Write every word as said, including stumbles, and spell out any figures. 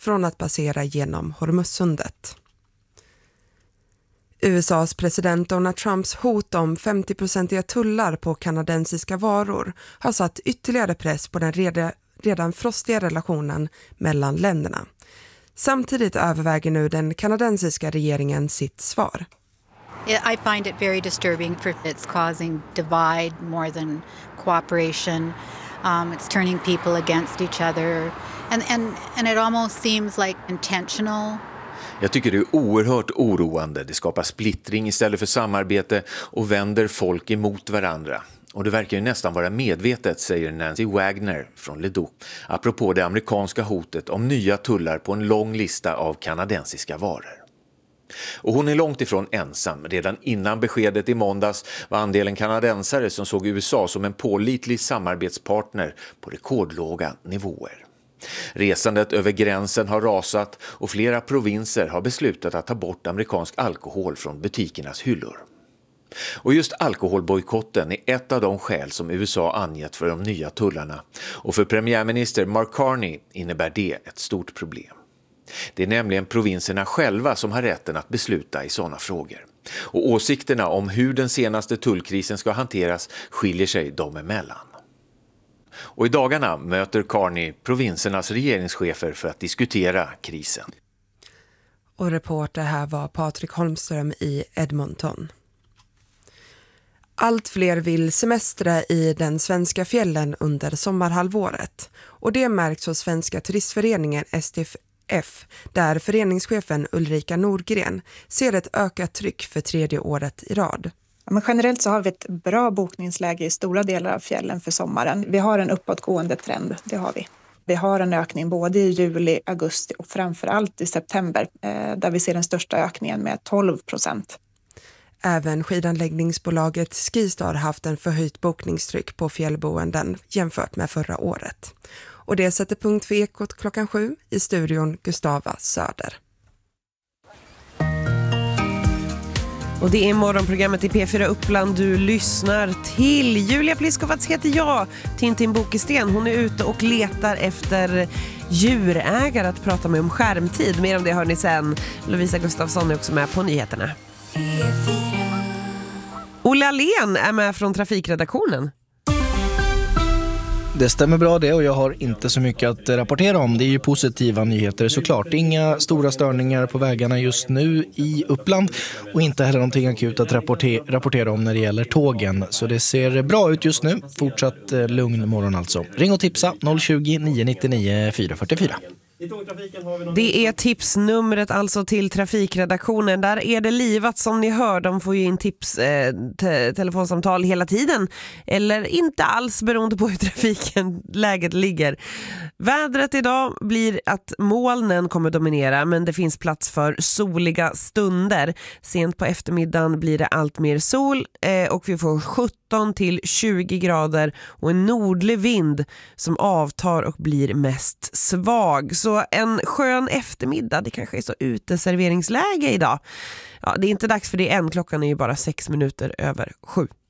från att passera genom Hormuzsundet. U S A:s president Donald Trumps hot om femtio-procentiga tullar på kanadensiska varor har satt ytterligare press på den redan, redan frostiga relationen mellan länderna. Samtidigt överväger nu den kanadensiska regeringen sitt svar. I find it very disturbing for it's causing divide more than cooperation. Um, it's turning people against each other and, and, and it almost seems like intentional. Jag tycker det är oerhört oroande. Det skapar splittring istället för samarbete och vänder folk emot varandra. Och det verkar ju nästan vara medvetet, säger Nancy Wagner från Ledoux, apropå det amerikanska hotet om nya tullar på en lång lista av kanadensiska varor. Och hon är långt ifrån ensam. Redan innan beskedet i måndags var andelen kanadensare som såg U S A som en pålitlig samarbetspartner på rekordlåga nivåer. Resandet över gränsen har rasat och flera provinser har beslutat att ta bort amerikansk alkohol från butikernas hyllor. Och just alkoholbojkotten är ett av de skäl som U S A angett för de nya tullarna. Och för premiärminister Mark Carney innebär det ett stort problem. Det är nämligen provinserna själva som har rätten att besluta i sådana frågor. Och åsikterna om hur den senaste tullkrisen ska hanteras skiljer sig dem emellan. Och i dagarna möter Carney provinsernas regeringschefer för att diskutera krisen. Och reporter här var Patrik Holmström i Edmonton. Allt fler vill semestra i den svenska fjällen under sommarhalvåret. Och det märks hos Svenska turistföreningen S T F, där föreningschefen Ulrika Nordgren ser ett ökat tryck för tredje året i rad. Ja, men generellt så har vi ett bra bokningsläge i stora delar av fjällen för sommaren. Vi har en uppåtgående trend, det har vi. Vi har en ökning både i juli, augusti och framförallt i september eh, där vi ser den största ökningen med tolv procent. Även skidanläggningsbolaget Skistar har haft en förhöjt bokningstryck på fjällboenden jämfört med förra året. Och det sätter punkt för Ekot klockan sju i studion Gustava Söder. Och det är morgonprogrammet i P fyra Uppland du lyssnar till. Julia Pliskowatz heter jag, Tintin Bokesten. Hon är ute och letar efter djurägare att prata med om skärmtid. Mer om det hör ni sen. Lovisa Gustafsson är också med på nyheterna. Olle Alén är med från trafikredaktionen. Det stämmer bra det och jag har inte så mycket att rapportera om. Det är ju positiva nyheter såklart. Inga stora störningar på vägarna just nu i Uppland och inte heller någonting akut att rapportera, rapportera om när det gäller tågen. Så det ser bra ut just nu. Fortsatt eh, lugn morgon alltså. Ring och tipsa noll tjugo, nio nittionio, fyra fyrtiofyra. Det är tipsnumret alltså till trafikredaktionen. Där är det livat som ni hör. De får ju in tips, eh, te- telefonsamtal hela tiden. Eller inte alls beroende på hur trafiken läget ligger. Vädret idag blir att molnen kommer dominera, men det finns plats för soliga stunder. Sent på eftermiddagen blir det allt mer sol eh, och vi får sjutton till tjugo grader och en nordlig vind som avtar och blir mest svag. Så en skön eftermiddag, det kanske är så uteserveringsläge idag. Ja, det är inte dags för det än, klockan är ju bara sex minuter över sju.